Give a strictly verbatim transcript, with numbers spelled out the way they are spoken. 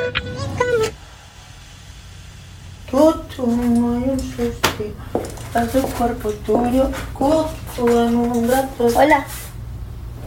Tutu, no hay un suspiro. A tu cuerpo tuyo, justo en un rato. Hola.